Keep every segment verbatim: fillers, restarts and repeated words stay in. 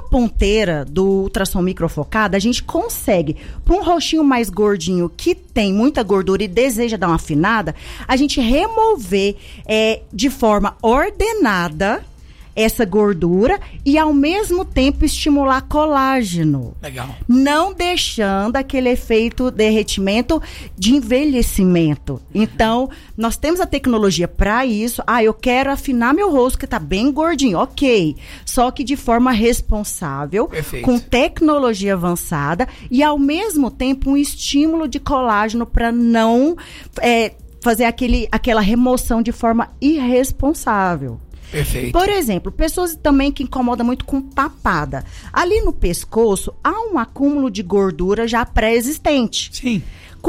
ponteira do ultrassom microfocado, a gente consegue, para um rostinho mais gordinho que tem muita gordura e deseja dar uma afinada, a gente remover é, de forma ordenada essa gordura e, ao mesmo tempo, estimular colágeno. Legal. Não deixando aquele efeito derretimento de envelhecimento. Então, nós temos a tecnologia para isso. Ah, eu quero afinar meu rosto, que está bem gordinho. Ok. Só que de forma responsável, Perfeito. Com tecnologia avançada e, ao mesmo tempo, um estímulo de colágeno para não é, fazer aquele, aquela remoção de forma irresponsável. Perfeito. Por exemplo, pessoas também que incomodam muito com papada. Ali no pescoço, há um acúmulo de gordura já pré-existente. Sim.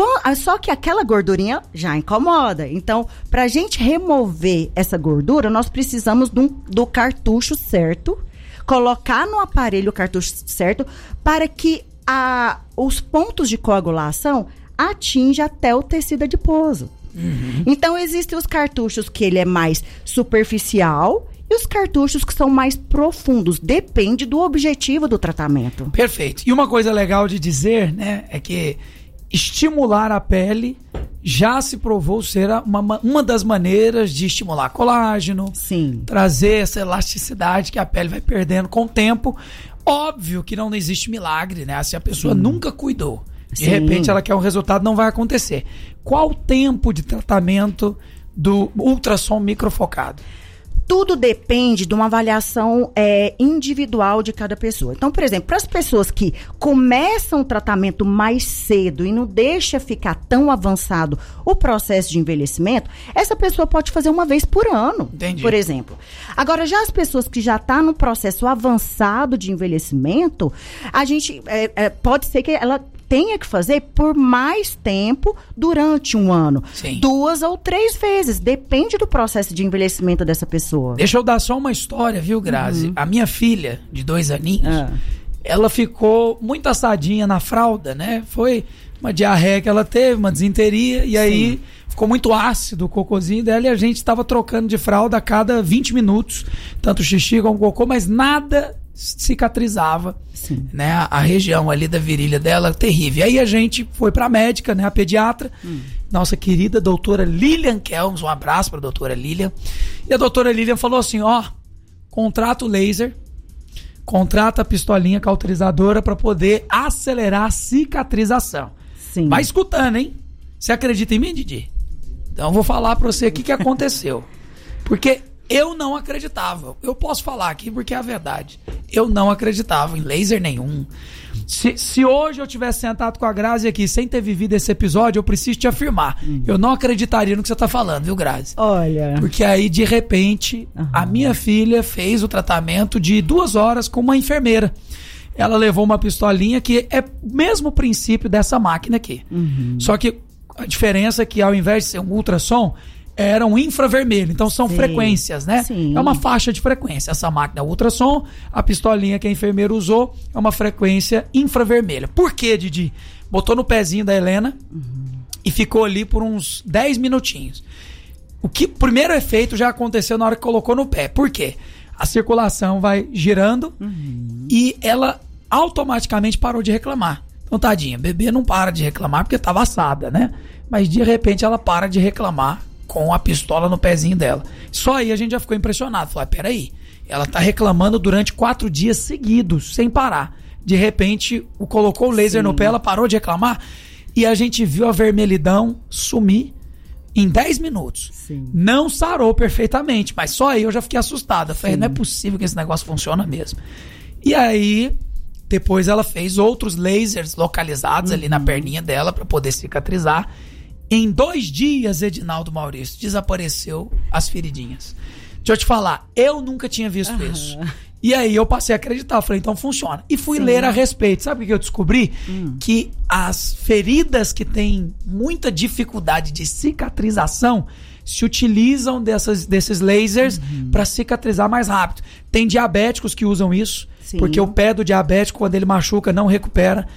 Só que aquela gordurinha já incomoda. Então, para a gente remover essa gordura, nós precisamos do, do cartucho certo, colocar no aparelho o cartucho certo, para que a, os pontos de coagulação atinjam até o tecido adiposo. Uhum. Então, existem os cartuchos que ele é mais superficial e os cartuchos que são mais profundos. Depende do objetivo do tratamento. Perfeito. E uma coisa legal de dizer, né, é que estimular a pele já se provou ser uma, uma das maneiras de estimular colágeno, sim, trazer essa elasticidade que a pele vai perdendo com o tempo. Óbvio que não existe milagre, né? Se a pessoa sim. nunca cuidou, de Sim. repente ela quer um resultado, não vai acontecer. Qual o tempo de tratamento do ultrassom microfocado? Tudo depende de uma avaliação é, individual de cada pessoa. Então, por exemplo, para as pessoas que começam o tratamento mais cedo e não deixa ficar tão avançado o processo de envelhecimento, essa pessoa pode fazer uma vez por ano, Entendi. Por exemplo. Agora, já as pessoas que já estão tá no processo avançado de envelhecimento, a gente é, é, pode ser que ela tenha que fazer por mais tempo durante um ano. Sim. Duas ou três vezes. Depende do processo de envelhecimento dessa pessoa. Deixa eu dar só uma história, viu, Grazi? Uhum. A minha filha, de dois aninhos, ah. ela ficou muito assadinha na fralda, né? Foi uma diarreia que ela teve, uma desinteria, e Sim. aí ficou muito ácido o cocôzinho dela e a gente estava trocando de fralda a cada vinte minutos, tanto xixi como cocô, mas nada cicatrizava, Sim. né, a, a região ali da virilha dela, terrível. E aí a gente foi pra médica, né, a pediatra, hum. nossa querida doutora Lilian Kelms, um abraço pra doutora Lilian, e a doutora Lilian falou assim, ó, contrata o laser, contrata a pistolinha cauterizadora pra poder acelerar a cicatrização. Sim. Vai escutando, hein? Você acredita em mim, Didi? Então eu vou falar pra você o que, que aconteceu. Porque eu não acreditava. Eu posso falar aqui porque é a verdade. Eu não acreditava em laser nenhum. Se, se hoje eu tivesse sentado com a Grazi aqui sem ter vivido esse episódio, eu preciso te afirmar. Uhum. Eu não acreditaria no que você tá falando, viu, Grazi? Olha. Porque aí, de repente, uhum. a minha filha fez o tratamento de duas horas com uma enfermeira. Ela levou uma pistolinha que é o mesmo princípio dessa máquina aqui. Uhum. Só que a diferença é que ao invés de ser um ultrassom, era um infravermelho, então são Sim. frequências, né? Sim. É uma faixa de frequência. Essa máquina é ultrassom, a pistolinha que a enfermeira usou é uma frequência infravermelha. Por quê, Didi? Botou no pezinho da Helena uhum. e ficou ali por uns dez minutinhos. O que, primeiro efeito já aconteceu na hora que colocou no pé. Por quê? A circulação vai girando uhum. e ela automaticamente parou de reclamar. Então, tadinha, bebê não para de reclamar porque estava assada, né? Mas de repente ela para de reclamar com a pistola no pezinho dela. Só aí a gente já ficou impressionado. Falei, peraí, ela tá reclamando durante quatro dias seguidos, sem parar. De repente, o colocou o laser Sim. no pé, ela parou de reclamar e a gente viu a vermelhidão sumir em dez minutos. Sim. Não sarou perfeitamente, mas só aí eu já fiquei assustada. Falei, Sim. não é possível que esse negócio funcione mesmo. E aí, depois ela fez outros lasers localizados uhum. ali na perninha dela para poder cicatrizar. Em dois dias, Edinaldo Maurício, desapareceu as feridinhas. Deixa eu te falar, eu nunca tinha visto uhum. isso. E aí eu passei a acreditar, eu falei, então funciona. E fui Sim. ler a respeito. Sabe o que eu descobri? Hum. Que as feridas que têm muita dificuldade de cicatrização se utilizam dessas, desses lasers uhum. para cicatrizar mais rápido. Tem diabéticos que usam isso, Sim. porque o pé do diabético, quando ele machuca, não recupera.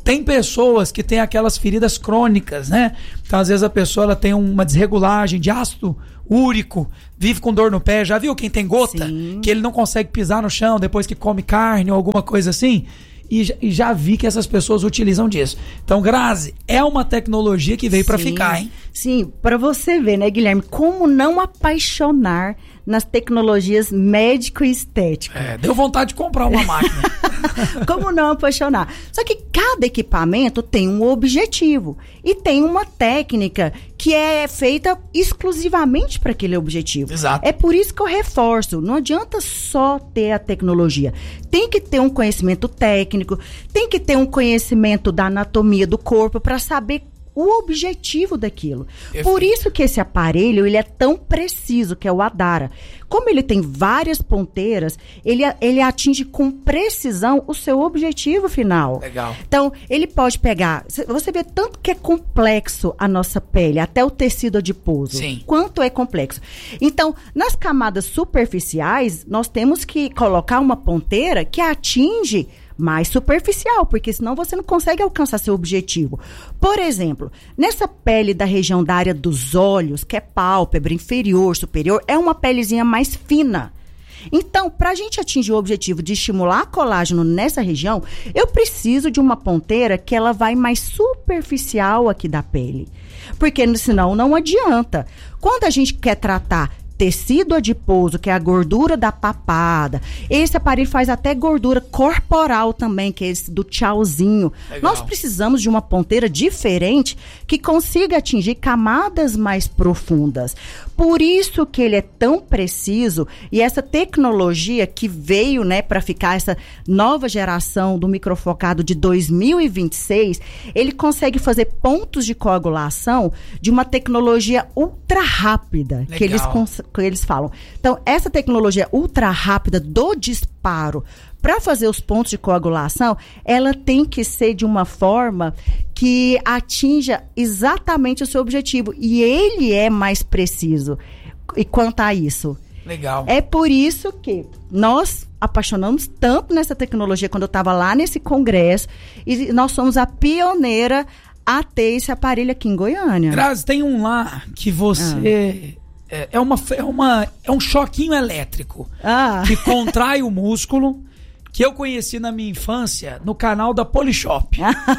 Tem pessoas que têm aquelas feridas crônicas, né? Então, às vezes, a pessoa ela tem uma desregulagem de ácido úrico, vive com dor no pé. Já viu quem tem gota? Sim. Que ele não consegue pisar no chão depois que come carne ou alguma coisa assim? E, e já vi que essas pessoas utilizam disso. Então, Grazi, é uma tecnologia que veio para ficar, hein? Sim, para você ver, né, Guilherme, como não apaixonar nas tecnologias médico e estética. É, deu vontade de comprar uma máquina. Como não apaixonar? Só que cada equipamento tem um objetivo e tem uma técnica que é feita exclusivamente para aquele objetivo. Exato. É por isso que eu reforço, não adianta só ter a tecnologia. Tem que ter um conhecimento técnico, tem que ter um conhecimento da anatomia do corpo para saber o objetivo daquilo. Perfeito. Por isso que esse aparelho, ele é tão preciso, que é o Adara. Como ele tem várias ponteiras, ele, ele atinge com precisão o seu objetivo final. Legal. Então, ele pode pegar... Você vê tanto que é complexo a nossa pele, até o tecido adiposo. Sim. Quanto é complexo. Então, nas camadas superficiais, nós temos que colocar uma ponteira que atinge mais superficial, porque senão você não consegue alcançar seu objetivo. Por exemplo, nessa pele da região da área dos olhos, que é pálpebra, inferior, superior, é uma pelezinha mais fina. Então, para a gente atingir o objetivo de estimular colágeno nessa região, eu preciso de uma ponteira que ela vai mais superficial aqui da pele. Porque senão não adianta. Quando a gente quer tratar tecido adiposo, que é a gordura da papada. Esse aparelho faz até gordura corporal também, que é esse do tchauzinho. Legal. Nós precisamos de uma ponteira diferente que consiga atingir camadas mais profundas. Por isso que ele é tão preciso, e essa tecnologia que veio, né, para ficar, essa nova geração do microfocado de dois mil e vinte e seis, ele consegue fazer pontos de coagulação de uma tecnologia ultra rápida. Legal. que eles que eles falam. Então, essa tecnologia ultra rápida do disparo para fazer os pontos de coagulação, ela tem que ser de uma forma que atinja exatamente o seu objetivo. E ele é mais preciso. E quanto a isso? Legal. É por isso que nós apaixonamos tanto nessa tecnologia quando eu estava lá nesse congresso. E nós somos a pioneira a ter esse aparelho aqui em Goiânia. Grazi, tem um lá que você... Ah. É, é, uma, é, uma, é um choquinho elétrico ah. que contrai o músculo, que eu conheci na minha infância no canal da Polishop.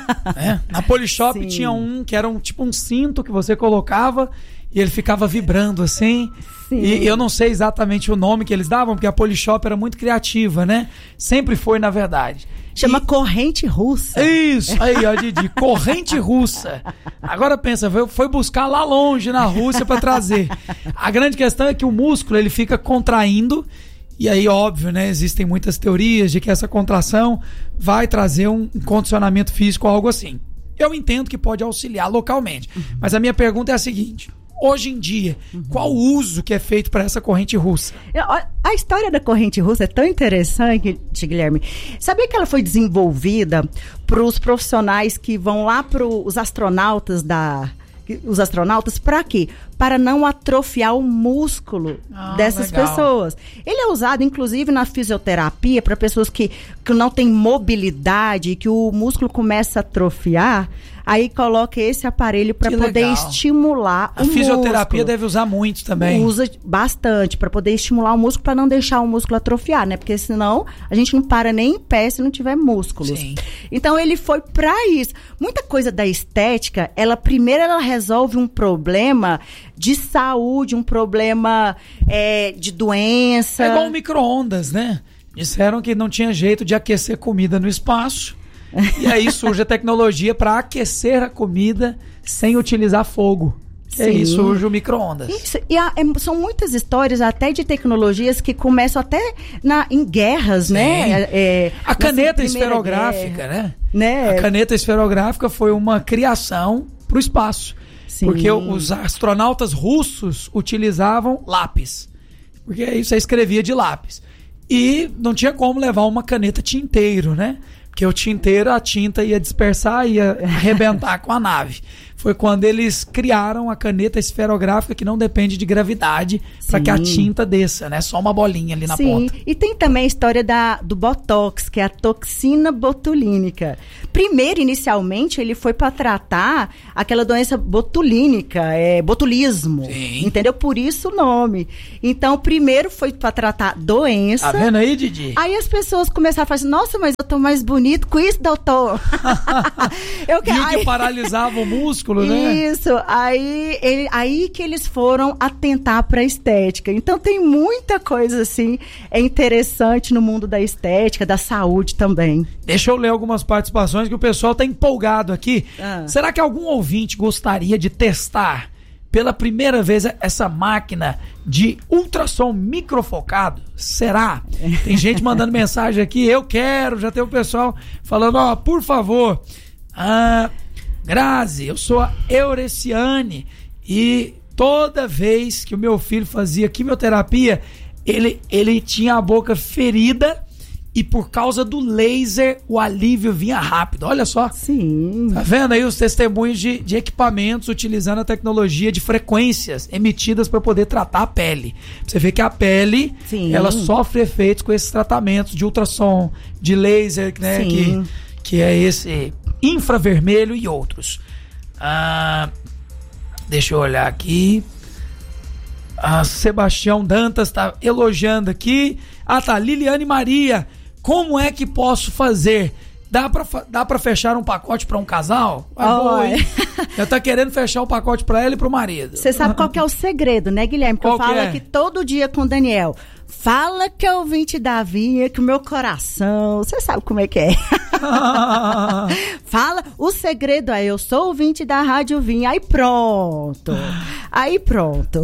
É, na Polishop Sim. tinha um que era um, tipo um cinto que você colocava e ele ficava vibrando assim. Sim. E eu não sei exatamente o nome que eles davam, porque a Polishop era muito criativa, né? Sempre foi, na verdade. Chama e... corrente russa. Isso, aí, ó, Didi, corrente russa. Agora pensa, foi buscar lá longe na Rússia para trazer. A grande questão é que o músculo, ele fica contraindo, e aí, óbvio, né, existem muitas teorias de que essa contração vai trazer um condicionamento físico ou algo assim. Eu entendo que pode auxiliar localmente, uhum. mas a minha pergunta é a seguinte: hoje em dia, uhum. qual o uso que é feito para essa corrente russa? A história da corrente russa é tão interessante, Guilherme. Sabia que ela foi desenvolvida para os profissionais que vão lá para os astronautas da... Os astronautas, para quê? Para não atrofiar o músculo ah, dessas legal. pessoas. Ele é usado, inclusive, na fisioterapia para pessoas que, que não têm mobilidade, que o músculo começa a atrofiar. Aí coloca esse aparelho para poder legal. estimular a o fisioterapia músculo. Deve usar muito também. Usa bastante para poder estimular o músculo, para não deixar o músculo atrofiar, né? Porque senão a gente não para nem em pé se não tiver músculos. Sim. Então ele foi para isso. Muita coisa da estética, ela primeiro ela resolve um problema de saúde, um problema é, de doença. É igual micro-ondas, né? Disseram que não tinha jeito de aquecer comida no espaço. E aí surge a tecnologia para aquecer a comida sem utilizar fogo. Sim. E aí surge o micro-ondas. Isso. E a, é, são muitas histórias até de tecnologias que começam até na, em guerras, Sim. né? É, a caneta esferográfica, né? né? A caneta esferográfica foi uma criação para o espaço. Sim. Porque os astronautas russos utilizavam lápis. Porque aí você escrevia de lápis. E não tinha como levar uma caneta tinteiro, né? Porque o tinteiro, a tinta ia dispersar, ia arrebentar com a nave. foi quando eles criaram a caneta esferográfica que não depende de gravidade para que a tinta desça, né? Só uma bolinha ali na Sim. ponta. E tem também a história da, do Botox, que é a toxina botulínica. Primeiro, inicialmente, ele foi para tratar aquela doença botulínica, é, botulismo. Sim. Entendeu? Por isso o nome. Então, primeiro foi para tratar doença. Tá vendo aí, Didi? Aí as pessoas começaram a falar assim, nossa, mas eu tô mais bonito com isso, doutor. eu Viu aí... que paralisava o músculo, né? Isso. Aí, ele, aí que eles foram atentar para a estética. Então, tem muita coisa, assim, é interessante no mundo da estética, da saúde também. Deixa eu ler algumas participações que o pessoal tá empolgado aqui. Ah. Será que algum ouvinte gostaria de testar pela primeira vez essa máquina de ultrassom microfocado? Será? Tem gente mandando mensagem aqui, eu quero, já tem o pessoal falando, ó, por favor, ah, Grazi, eu sou a Eureciane e toda vez que o meu filho fazia quimioterapia, ele, ele tinha a boca ferida e por causa do laser o alívio vinha rápido. Olha só. Sim. Tá vendo aí os testemunhos de, de equipamentos utilizando a tecnologia de frequências emitidas para poder tratar a pele. Você vê que a pele, Sim. ela sofre efeitos com esses tratamentos de ultrassom, de laser, né? Que, que é esse infravermelho e outros. Ah, deixa eu olhar aqui. A Sebastião Dantas está elogiando aqui. Ah, tá. Liliane Maria. Como é que posso fazer? Dá pra, dá pra fechar um pacote pra um casal? Ah, boa, hein? Já tá querendo fechar o pacote pra ela e pro marido. Você sabe qual que é o segredo, né, Guilherme? Que qual eu falo que é? aqui todo dia com o Daniel. Fala que eu vim te dar vinha, que o meu coração... Você sabe como é que é. Fala, o segredo é, eu sou ouvinte da Rádio Vinha. Aí pronto. Aí pronto.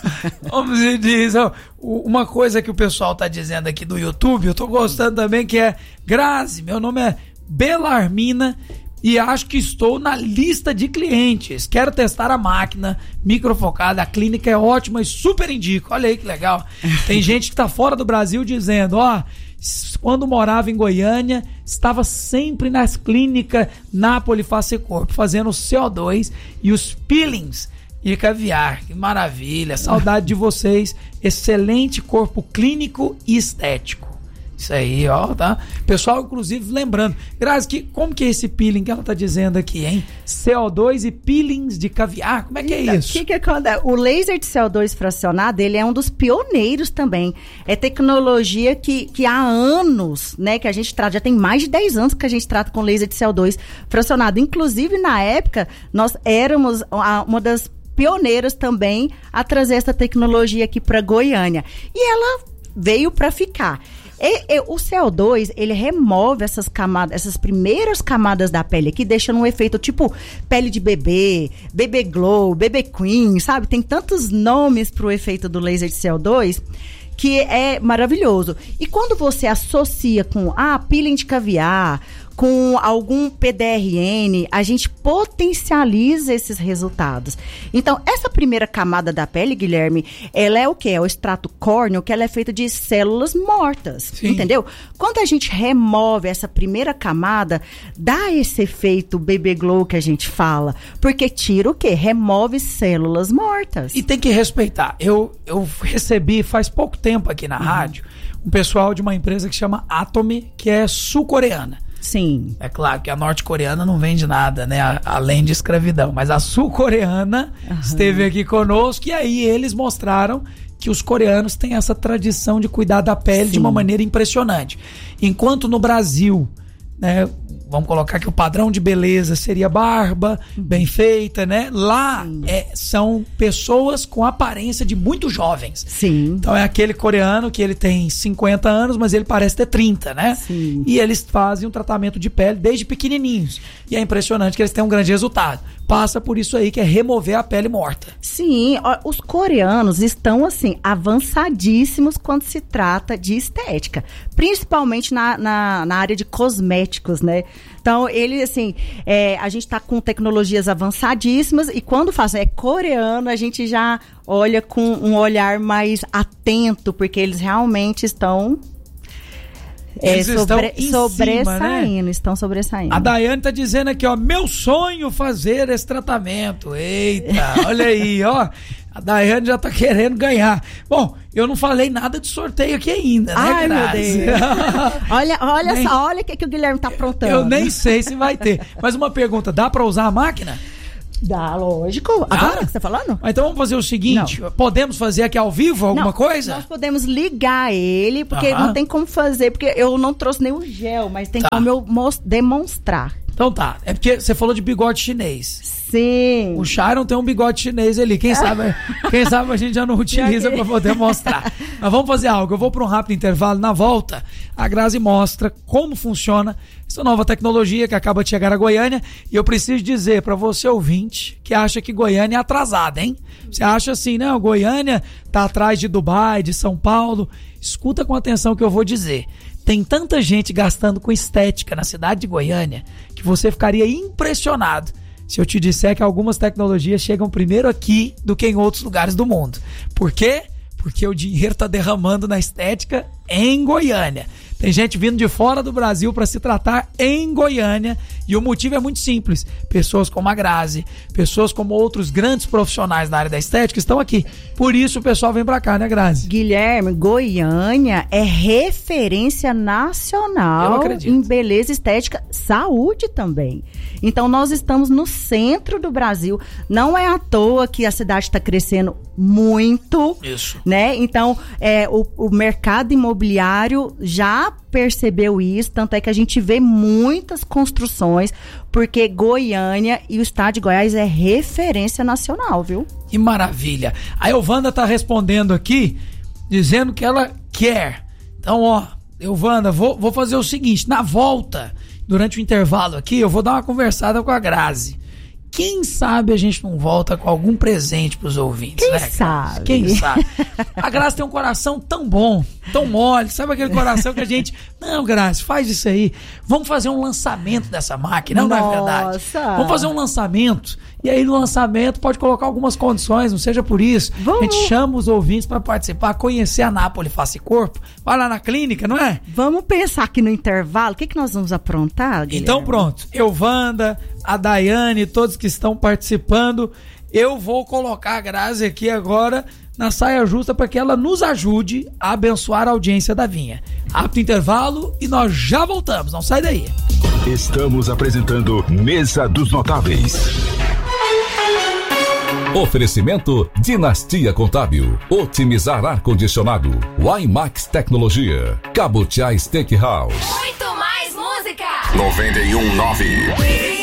Como se diz, ó, uma coisa que o pessoal tá dizendo aqui do YouTube, eu tô gostando também, que é Grazi, meu nome é Belarmina e acho que estou na lista de clientes. Quero testar a máquina microfocada. A clínica é ótima e super indico. Olha aí que legal. Tem gente que tá fora do Brasil dizendo, ó, quando morava em Goiânia, estava sempre nas clínicas Napoli Face Corpo, fazendo o C O dois e os peelings e caviar. Que maravilha. Saudade de vocês. Excelente corpo clínico e estético. Isso aí, ó, tá? Pessoal, inclusive, lembrando, Grazi, que, como que é esse peeling que ela tá dizendo aqui, hein? C O dois e peelings de caviar, como é que então, é isso? Que que é, o laser de C O dois fracionado, ele é um dos pioneiros também. É tecnologia que, que há anos, né, que a gente trata, já tem mais de dez anos que a gente trata com laser de C O dois fracionado. Inclusive, na época, nós éramos uma das pioneiras também a trazer essa tecnologia aqui para Goiânia. E ela veio para ficar. E, e, o C O dois, ele remove essas camadas, essas primeiras camadas da pele aqui, deixando um efeito tipo pele de bebê, bebê glow, bebê queen, sabe? Tem tantos nomes pro efeito do laser de C O dois que é maravilhoso. E quando você associa com ah, peeling de caviar, com algum P D R N, a gente potencializa esses resultados. Então, essa primeira camada da pele, Guilherme, ela é o quê? É o extrato córneo, que ela é feita de células mortas, Sim. entendeu? Quando a gente remove essa primeira camada, dá esse efeito baby glow que a gente fala, porque tira o quê? Remove células mortas. E tem que respeitar. Eu, eu recebi faz pouco tempo aqui na uhum. rádio, um pessoal de uma empresa que chama Atomy, que é sul-coreana. Sim. É claro que a norte-coreana não vende nada, né? A, além de escravidão. Mas a sul-coreana uhum. esteve aqui conosco e aí eles mostraram que os coreanos têm essa tradição de cuidar da pele Sim. de uma maneira impressionante. Enquanto no Brasil, né, vamos colocar que o padrão de beleza seria barba, uhum. bem feita, né? Lá é, são pessoas com aparência de muito jovens. Sim. Então é aquele coreano que ele tem cinquenta anos, mas ele parece ter trinta, né? Sim. E eles fazem um tratamento de pele desde pequenininhos. E é impressionante que eles têm um grande resultado. Passa por isso aí, que é remover a pele morta. Sim, ó, os coreanos estão, assim, avançadíssimos quando se trata de estética. Principalmente na, na, na área de cosméticos, né? Então, ele, assim, é, a gente tá com tecnologias avançadíssimas e quando faz é coreano, a gente já olha com um olhar mais atento, porque eles realmente estão... É, Eles sobre, estão em sobressaindo, cima, né? estão sobressaindo. A Daiane tá dizendo aqui, ó, meu sonho fazer esse tratamento. Eita, olha aí, ó. A Daiane já tá querendo ganhar. Bom, eu não falei nada de sorteio aqui ainda, né, Ai, Grazi? meu Deus. olha olha Nem... só, olha o que, que o Guilherme tá aprontando. Eu nem sei se vai ter. Mas uma pergunta, dá pra usar a máquina? Dá, lógico. Agora Ah, que você tá falando? Então vamos fazer o seguinte, Não. podemos fazer aqui ao vivo alguma não, coisa? Nós podemos ligar ele, porque Aham. não tem como fazer, porque eu não trouxe nenhum gel, mas tem Tá. como eu mos- demonstrar. Então tá, é porque você falou de bigode chinês. Sim. O Sharon tem um bigode chinês ali. Quem sabe, quem sabe a gente já não utiliza para poder mostrar. Mas vamos fazer algo. Eu vou para um rápido intervalo. Na volta, a Grazi mostra como funciona essa nova tecnologia que acaba de chegar a Goiânia. E eu preciso dizer para você, ouvinte, que acha que Goiânia é atrasada, hein? Você acha assim, não, Goiânia tá atrás de Dubai, de São Paulo. Escuta com atenção o que eu vou dizer. Tem tanta gente gastando com estética na cidade de Goiânia que você ficaria impressionado se eu te disser que algumas tecnologias chegam primeiro aqui do que em outros lugares do mundo. Por quê? Porque o dinheiro está derramando na estética em Goiânia. Tem gente vindo de fora do Brasil para se tratar em Goiânia e o motivo é muito simples. Pessoas como a Grazi, pessoas como outros grandes profissionais da área da estética estão aqui. Por isso o pessoal vem para cá, né, Grazi? Guilherme, Goiânia é referência Eu nacional acredito. em beleza estética, saúde também. Então nós estamos no centro do Brasil. Não é à toa que a cidade está crescendo muito. Isso. Né? Então, é, o, o mercado imobiliário já percebeu isso, tanto é que a gente vê muitas construções, porque Goiânia e o estado de Goiás é referência nacional, viu? Que maravilha. A Elvanda tá respondendo aqui, dizendo que ela quer. Então, ó, Elvanda, vou, vou fazer o seguinte, na volta, durante o intervalo aqui, eu vou dar uma conversada com a Grazi. Quem sabe a gente não volta com algum presente pros ouvintes, Quem né, Grazi? sabe? Quem sabe? A Grazi tem um coração tão bom, tão mole. Sabe aquele coração que a gente... Não, Grazi, faz isso aí. Vamos fazer um lançamento dessa máquina, não, não é verdade? Nossa. Vamos fazer um lançamento. E aí no lançamento pode colocar algumas condições, não seja por isso. Vamos. A gente chama os ouvintes para participar, conhecer a Napoli Face e Corpo. Vai lá na clínica, não é? Vamos pensar aqui no intervalo, o que, que nós vamos aprontar, Guilherme? Então pronto, Elvanda, a Daiane, todos que estão participando, eu vou colocar a Grazi aqui agora na saia justa para que ela nos ajude a abençoar a audiência da Vinha. Rápido intervalo e nós já voltamos, não sai daí. Estamos apresentando Mesa dos Notáveis. Oferecimento Dinastia Contábil, otimizar ar-condicionado, Wimax Tecnologia, Cabotiá Steakhouse. Muito mais música. noventa e um ponto nove.